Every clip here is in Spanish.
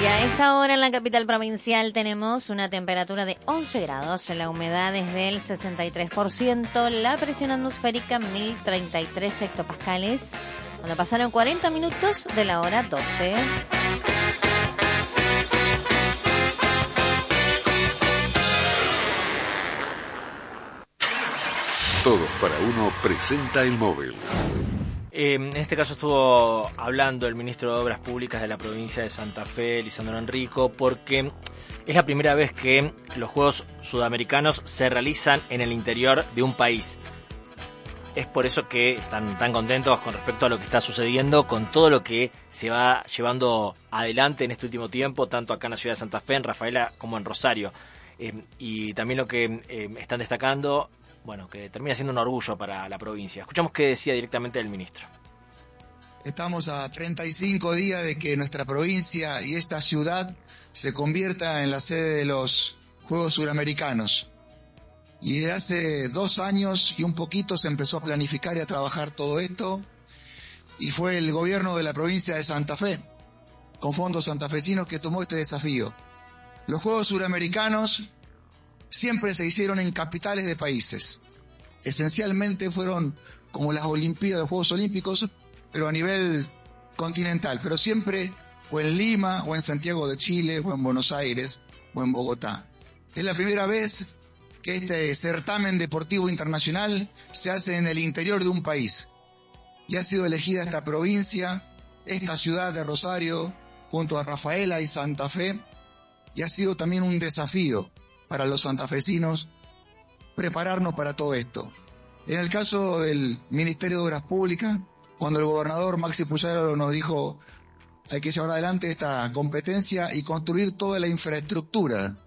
Y a esta hora en la capital provincial tenemos una temperatura de 11 grados, la humedad es del 63%, la presión atmosférica 1033 hectopascales, cuando pasaron 40 minutos de la hora 12. Todos para uno presenta el móvil. En este caso estuvo hablando el ministro de Obras Públicas de la provincia de Santa Fe, Lisandro Enrico, porque es la primera vez que los Juegos Sudamericanos se realizan en el interior de un país. Es por eso que están tan contentos con respecto a lo que está sucediendo, con todo lo que se va llevando adelante en este último tiempo, tanto acá en la ciudad de Santa Fe, en Rafaela, como en Rosario. Y también lo que están destacando, bueno, que termina siendo un orgullo para la provincia. Escuchamos qué decía directamente el ministro. Estamos a 35 días de que nuestra provincia y esta ciudad se convierta en la sede de los Juegos Suramericanos. Y desde hace 2 años y un poquito se empezó a planificar y a trabajar todo esto. Y fue el gobierno de la provincia de Santa Fe, con fondos santafesinos, que tomó este desafío. Los Juegos Suramericanos siempre se hicieron en capitales de países. Esencialmente fueron como las Olimpiadas, los Juegos Olímpicos, pero a nivel continental. Pero siempre o en Lima, o en Santiago de Chile, o en Buenos Aires, o en Bogotá. Es la primera vez que este certamen deportivo internacional se hace en el interior de un país. Y ha sido elegida esta provincia, esta ciudad de Rosario, junto a Rafaela y Santa Fe, y ha sido también un desafío para los santafesinos prepararnos para todo esto. En el caso del Ministerio de Obras Públicas, cuando el gobernador Maxi Puyaro nos dijo hay que llevar adelante esta competencia y construir toda la infraestructura,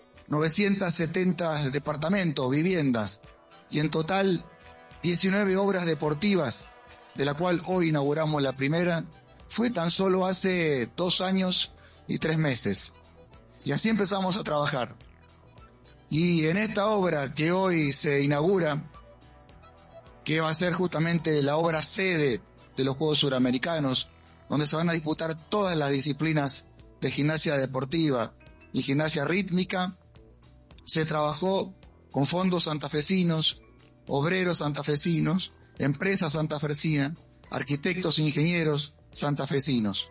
970 departamentos, viviendas, y en total 19 obras deportivas, de la cual hoy inauguramos la primera, fue tan solo hace 2 años y 3 meses. Y así empezamos a trabajar. Y en esta obra que hoy se inaugura, que va a ser justamente la obra sede de los Juegos Suramericanos, donde se van a disputar todas las disciplinas de gimnasia deportiva y gimnasia rítmica, se trabajó con fondos santafesinos, obreros santafesinos, empresas santafesinas, arquitectos e ingenieros santafesinos.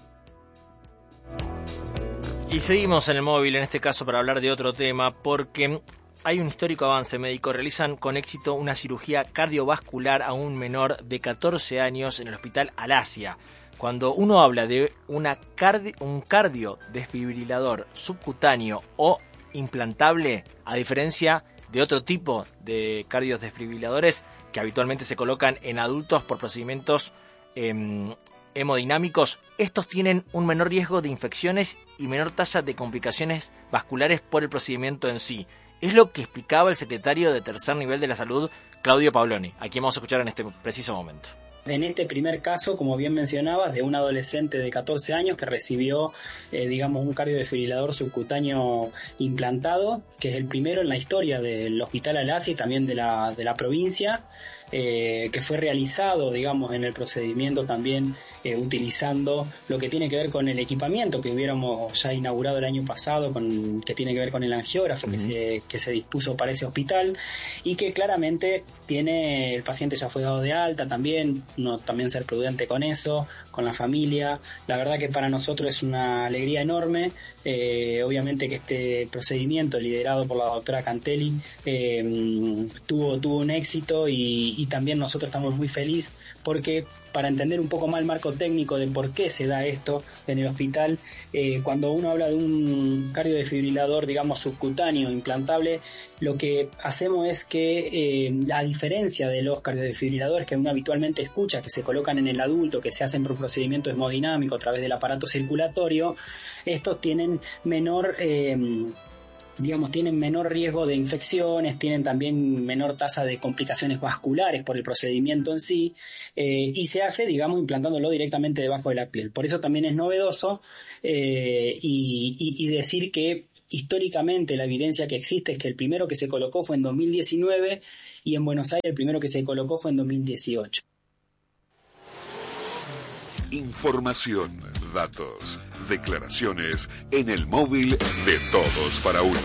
Y seguimos en el móvil, en este caso para hablar de otro tema, porque hay un histórico avance médico. Realizan con éxito una cirugía cardiovascular a un menor de 14 años en el hospital Alasia. Cuando uno habla de un cardiodesfibrilador subcutáneo o implantable, a diferencia de otro tipo de cardiodesfibriladores que habitualmente se colocan en adultos por procedimientos hemodinámicos, estos tienen un menor riesgo de infecciones y menor tasa de complicaciones vasculares por el procedimiento en sí. Es lo que explicaba el secretario de Tercer Nivel de la Salud, Claudio Paoloni, a quien vamos a escuchar en este preciso momento. En este primer caso, como bien mencionabas, de un adolescente de 14 años que recibió, un cardiodesfibrilador subcutáneo implantado, que es el primero en la historia del Hospital Alasia y también de la provincia, que fue realizado, en el procedimiento también utilizando lo que tiene que ver con el equipamiento que hubiéramos ya inaugurado el año pasado, que tiene que ver con el angiógrafo que se dispuso para ese hospital, y que claramente el paciente ya fue dado de alta también, también ser prudente con eso, con la familia. La verdad que para nosotros es una alegría enorme, obviamente que este procedimiento liderado por la doctora Cantelli tuvo un éxito y también nosotros estamos muy felices porque, para entender un poco más el marco técnico de por qué se da esto en el hospital, cuando uno habla de un cardiodesfibrilador, subcutáneo, implantable, lo que hacemos es que, a diferencia de los cardiodesfibriladores que uno habitualmente escucha, que se colocan en el adulto, que se hacen por procedimiento hemodinámico a través del aparato circulatorio, estos tienen menor riesgo de infecciones, tienen también menor tasa de complicaciones vasculares por el procedimiento en sí, y se hace, implantándolo directamente debajo de la piel. Por eso también es novedoso, y decir que históricamente la evidencia que existe es que el primero que se colocó fue en 2019 y en Buenos Aires el primero que se colocó fue en 2018. Información, datos. Declaraciones en el móvil de Todos para Uno.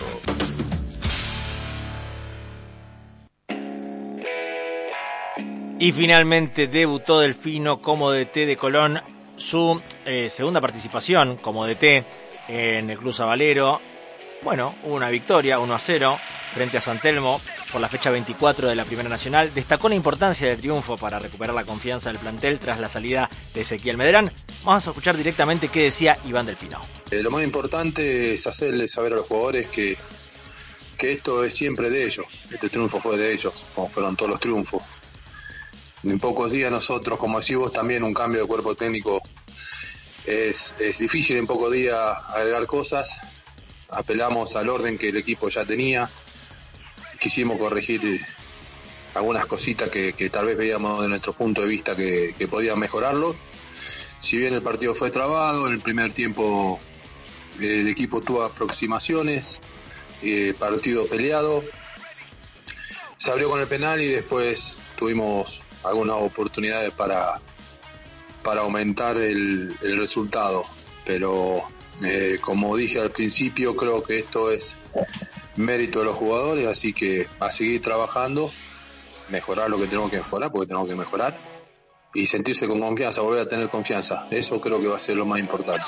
Y finalmente debutó Delfino como DT de Colón, su segunda participación como DT en el Club Sabalero. Bueno, hubo una victoria, 1-0, frente a San Telmo por la fecha 24 de la Primera Nacional. Destacó la importancia del triunfo para recuperar la confianza del plantel tras la salida de Ezequiel Medrán. Vamos a escuchar directamente qué decía Iván Delfino. Lo más importante es hacerles saber a los jugadores que esto es siempre de ellos. Este triunfo fue de ellos, como fueron todos los triunfos. En pocos días nosotros, como decís vos, también un cambio de cuerpo técnico es difícil en pocos días agregar cosas. Apelamos al orden que el equipo ya tenía. Quisimos corregir algunas cositas que tal vez veíamos de nuestro punto de vista que podían mejorarlo. Si bien el partido fue trabado, en el primer tiempo el equipo tuvo aproximaciones, partido peleado, se abrió con el penal y después tuvimos algunas oportunidades para aumentar el resultado, pero como dije al principio, creo que esto es mérito de los jugadores, así que a seguir trabajando, mejorar lo que tenemos que mejorar, porque tenemos que mejorar, y sentirse con confianza, volver a tener confianza. Eso creo que va a ser lo más importante.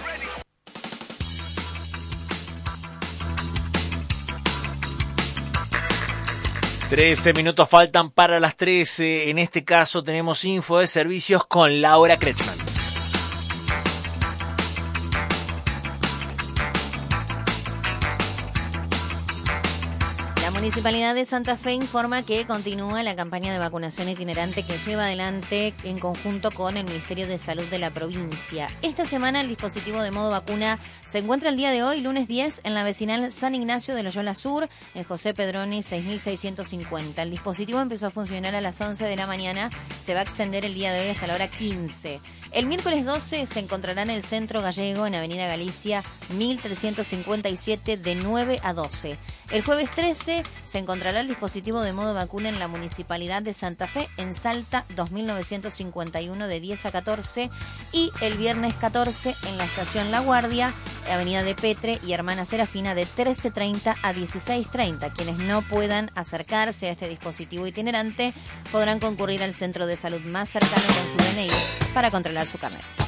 Trece minutos faltan para las 13. En este caso tenemos info de servicios con Laura Kretschmann. La Municipalidad de Santa Fe informa que continúa la campaña de vacunación itinerante que lleva adelante en conjunto con el Ministerio de Salud de la provincia. Esta semana el dispositivo de modo vacuna se encuentra el día de hoy, lunes 10, en la vecinal San Ignacio de Loyola Sur, en José Pedroni 6650. El dispositivo empezó a funcionar a las 11 de la mañana, se va a extender el día de hoy hasta la hora 15. El miércoles 12 se encontrará en el Centro Gallego, en Avenida Galicia 1357, de 9 a 12. El jueves 13 se encontrará el dispositivo de modo vacuna en la Municipalidad de Santa Fe, en Salta 2951, de 10 a 14. Y el viernes 14 en la Estación La Guardia, Avenida de Petre y Hermana Serafina, de 13:30 a 16:30. Quienes no puedan acercarse a este dispositivo itinerante podrán concurrir al centro de salud más cercano con su DNI para controlar su carnet.